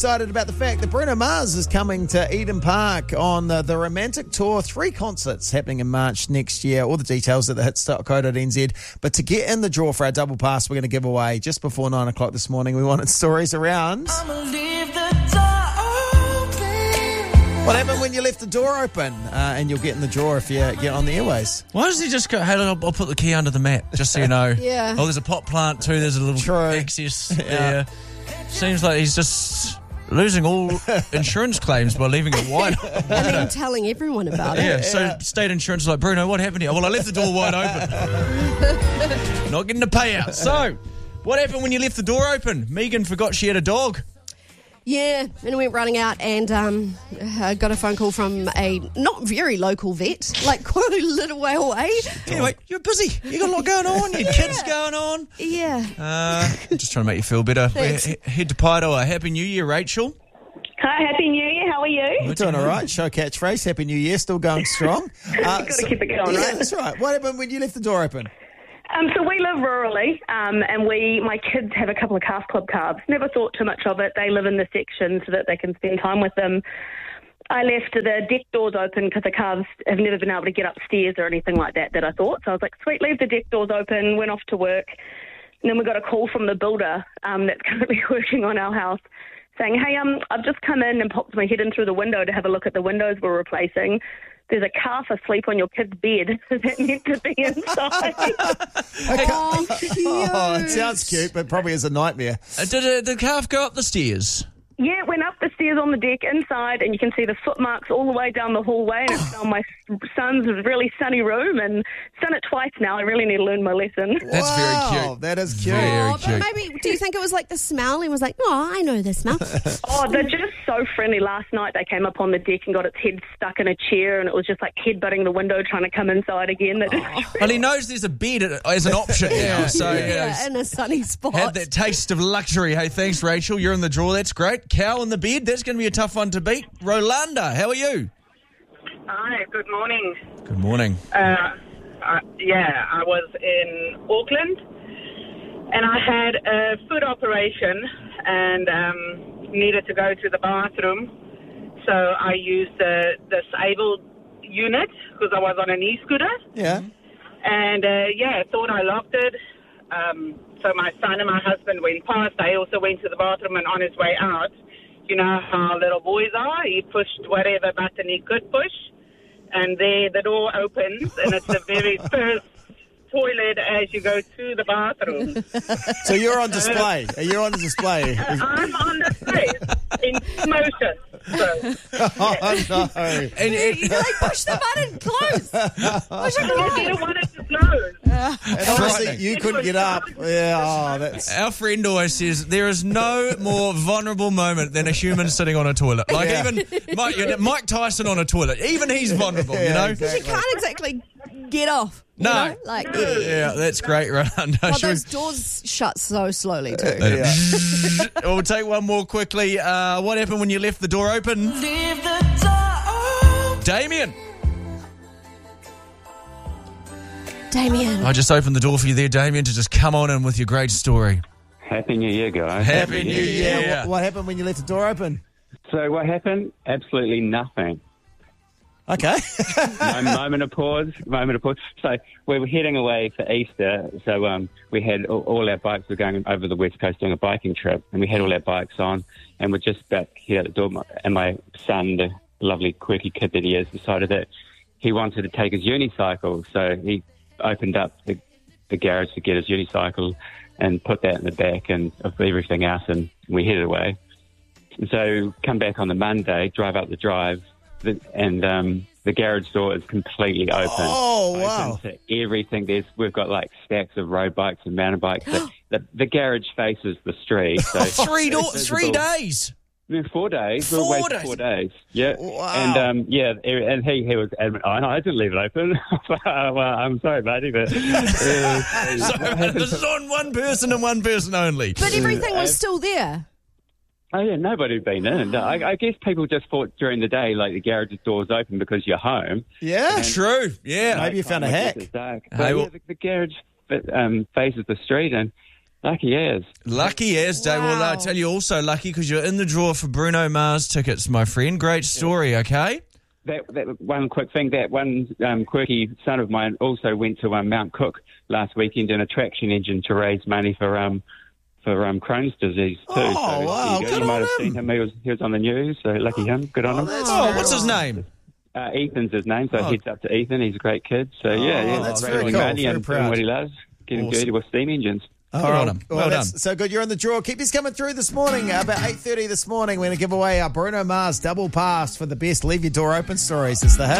Excited about the fact that Bruno Mars is coming to Eden Park on the Romantic Tour. 3 concerts happening in March next year. All the details at thehits.co.nz. But to get in the draw for our double pass, we're going to give away just before 9 o'clock this morning. We wanted stories around what happened when you left the door open, and you'll get in the draw if you get on the airways. Why does he just go, hey, look, I'll put the key under the mat, just so you know. Yeah. Oh, there's a pot plant too, there's a little access there. Seems like he's just losing all insurance claims by leaving it wide open. And then telling everyone about it. Yeah, so state insurance is like, Bruno, what happened here? Well, I left the door wide open. Not getting a payout. So, what happened when you left the door open? Megan forgot she had a dog. Yeah, and I went running out and got a phone call from a not very local vet, like quite a little way away. Anyway, you're busy. You got a lot going on. Your kids going on. Yeah. Just trying to make you feel better. Thanks. Head to Paeroa. Happy New Year, Rachel. Hi, Happy New Year. How are you? We're doing all right. Show catchphrase. Happy New Year. Still going strong. Got to keep it going, Yeah, right? that's right. What happened when you left the door open? So we live rurally, and my kids have a couple of calf club calves. Never thought too much of it. They live in the section so that they can spend time with them. I left the deck doors open because the calves have never been able to get upstairs or anything like that I thought. So I was like, sweet, leave the deck doors open, went off to work. And then we got a call from the builder that's currently working on our house saying, hey, I've just come in and popped my head in through the window to have a look at the windows we're replacing. There's a calf asleep on your kid's bed that meant to be inside. Oh, it sounds cute, but probably is a nightmare. Did the calf go up the stairs? Yeah, it went up the stairs on the deck inside, and you can see the footmarks all the way down the hallway. And it's on my son's really sunny room, and I've done it twice now. I really need to learn my lesson. That's very cute. That is cute. Very But cute. maybe, do you think it was like the smell? He was like, oh, I know the smell. Oh, they're just so friendly. Last night they came up on the deck and got its head stuck in a chair, and it was just like headbutting the window trying to come inside again. They're just Well, he knows there's a bed as an option now, so Yeah, in a sunny spot. had that taste of luxury. Hey, thanks, Rachel. You're in the draw. That's great. Cow in the bed. That's going to be a tough one to beat. Rolanda, how are you? Hi, good morning. Good morning. I was in Auckland and I had a foot operation and needed to go to the bathroom. So I used the disabled unit because I was on an e-scooter. Yeah. And, thought I locked it. So my son and my husband went past. I also went to the bathroom, and on his way out, you know how little boys are. He pushed whatever button he could push, and there the door opens, and it's the very first toilet as you go to the bathroom. So you're on display. You're on display. I'm on the space in motion. So, Oh, no. And You like push the button, close. Push it I close. didn't want it to close. And obviously you couldn't get up. Yeah, that's... our friend always says there is no more vulnerable moment than a human sitting on a toilet. Like even Mike Tyson on a toilet. Even he's vulnerable, you know? exactly. You can't exactly get off. you No. know? Like, Yeah, that's great, Rolanda. well, Should we- those doors shut so slowly too. Yeah. We'll take one more quickly. What happened when you left the door open? Damien. Damien. I just opened the door for you there, Damien, to just come on in with your great story. Happy New Year, guys. Happy New Yeah. Year. What happened when you left the door open? So what happened? Absolutely nothing. Okay. No moment of pause. So we were heading away for Easter. So we had all our bikes. We're going over the West Coast doing a biking trip, and we had all our bikes on, and we're just about to head out the door. And my son, the lovely quirky kid that he is, decided that he wanted to take his unicycle. So he opened up the garage to get his unicycle and put that in the back and of everything else, and we headed away. And so come back on the Monday, drive up the drive, and the garage door is completely open. Oh, wow. Open to everything. We've got like stacks of road bikes and mountain bikes. The garage faces the street. So 3 days. 4 days. 4 We're away for days. 4 days. Yeah. Wow. And and he was adamant. Oh, no, I didn't leave it open. Well, I'm sorry, buddy, but So this is on one person and one person only. But everything was still there. oh yeah, nobody had been in. I guess people just thought during the day like the garage door's open because you're home. Yeah. True. Yeah. Maybe you found a hack. It's dark. Hey, But well- yeah, the garage faces the street, and Lucky as. Lucky as day. Well, I tell you also lucky because you're in the draw for Bruno Mars tickets, my friend. Great story, okay? That one quick thing, that one quirky son of mine also went to Mount Cook last weekend in a traction engine to raise money for Crohn's disease too. Oh, wow. You Good might on have him. seen him. He was on the news, so lucky him. Good on him. What's his name? Ethan's his name, so heads up to Ethan. He's a great kid. So that's very raising cool. money Very and proud. doing what he loves, getting dirty with steam engines. Good on him. Well done. That's so good. You're in the draw. Keep this coming through this morning. About 8:30 this morning, we're going to give away our Bruno Mars double pass for the best Leave Your Door Open stories. It's the hit.